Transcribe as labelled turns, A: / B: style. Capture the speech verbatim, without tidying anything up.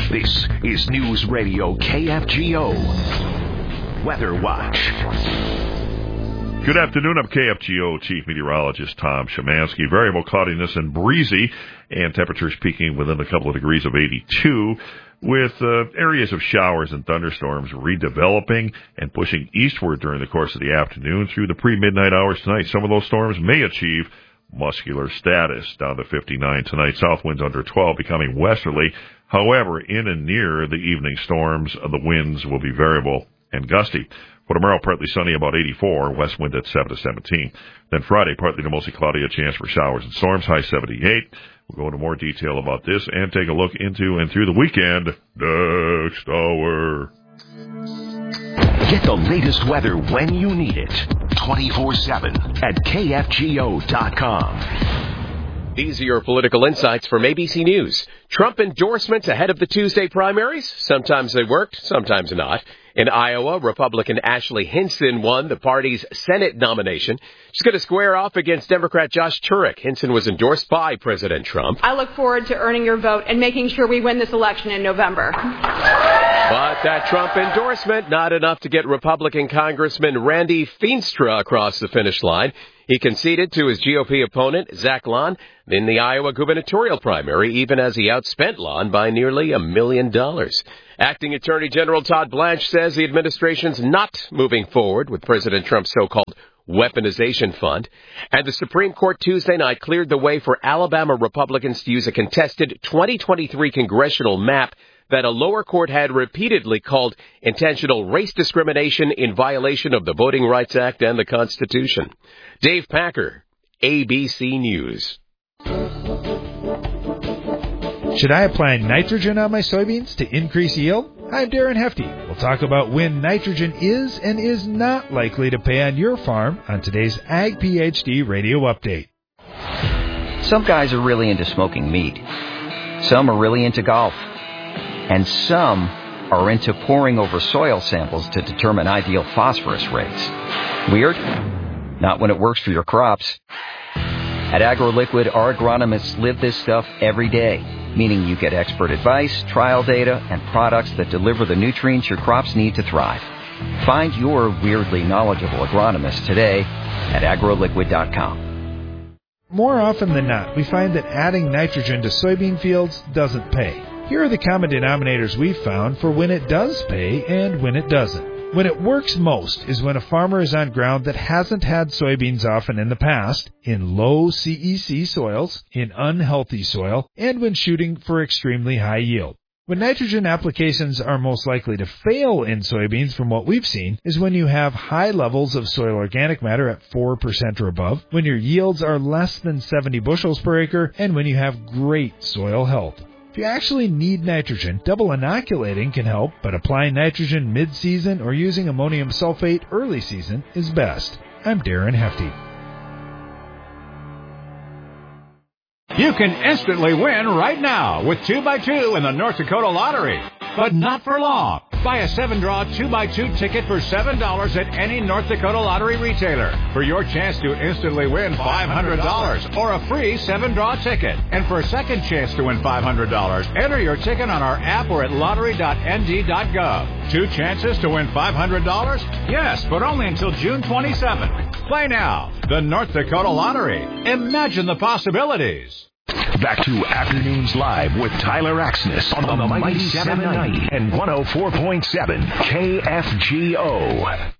A: This is News Radio K F G O Weather Watch.
B: Good afternoon. I'm K F G O Chief Meteorologist Tom Szymanski. Variable cloudiness and breezy, and temperatures peaking within a couple of degrees of eighty-two, with uh, areas of showers and thunderstorms redeveloping and pushing eastward during the course of the afternoon through the pre-midnight hours tonight. Some of those storms may achieve muscular status, down to fifty-nine tonight. South winds under twelve, becoming westerly. However, in and near the evening storms, the winds will be variable and gusty. For tomorrow, partly sunny, about eighty-four, west wind at seven to seventeen. Then Friday, partly to mostly cloudy, a chance for showers and storms, high seventy-eight. We'll go into more detail about this and take a look into and through the weekend next hour.
A: Get the latest weather when you need it, twenty-four seven at K F G O dot com.
C: These are your political insights from A B C News. Trump endorsements ahead of the Tuesday primaries. Sometimes they worked, sometimes not. In Iowa, Republican Ashley Hinson won the party's Senate nomination. She's going to square off against Democrat Josh Turek. Hinson was endorsed by President Trump.
D: I look forward to earning your vote and making sure we win this election in November.
C: But that Trump endorsement, not enough to get Republican Congressman Randy Feenstra across the finish line. He conceded to his G O P opponent, Zach Lahn, in the Iowa gubernatorial primary, even as he outspent Lahn by nearly a million dollars. Acting Attorney General Todd Blanche says the administration's not moving forward with President Trump's so-called weaponization fund. And the Supreme Court Tuesday night cleared the way for Alabama Republicans to use a contested twenty twenty-three congressional map that a lower court had repeatedly called intentional race discrimination in violation of the Voting Rights Act and the Constitution. Dave Packer, A B C News.
E: Should I apply nitrogen on my soybeans to increase yield? I'm Darren Hefty. We'll talk about when nitrogen is and is not likely to pay on your farm on today's Ag PhD Radio Update.
F: Some guys are really into smoking meat. Some are really into golf. And some are into poring over soil samples to determine ideal phosphorus rates. Weird? Not when it works for your crops. At AgroLiquid, our agronomists live this stuff every day, meaning you get expert advice, trial data, and products that deliver the nutrients your crops need to thrive. Find your weirdly knowledgeable agronomist today at agroliquid dot com.
E: More often than not, we find that adding nitrogen to soybean fields doesn't pay. Here are the common denominators we've found for when it does pay and when it doesn't. When it works most is when a farmer is on ground that hasn't had soybeans often in the past, in low C E C soils, in unhealthy soil, and when shooting for extremely high yield. When nitrogen applications are most likely to fail in soybeans from what we've seen is when you have high levels of soil organic matter at four percent or above, when your yields are less than seventy bushels per acre, and when you have great soil health. If you actually need nitrogen, double inoculating can help, but applying nitrogen mid-season or using ammonium sulfate early season is best. I'm Darren Hefty.
G: You can instantly win right now with two by two in the North Dakota Lottery, but not for long. Buy a seven-draw two by two ticket for seven dollars at any North Dakota Lottery retailer for your chance to instantly win five hundred dollars or a free seven-draw ticket. And for a second chance to win five hundred dollars, enter your ticket on our app or at lottery dot n d dot gov. Two chances to win five hundred dollars? Yes, but only until June twenty-seventh. Play now. The North Dakota Lottery. Imagine the possibilities.
A: Back to Afternoons Live with Tyler Axness on the Mighty seven ninety and one oh four point seven K F G O.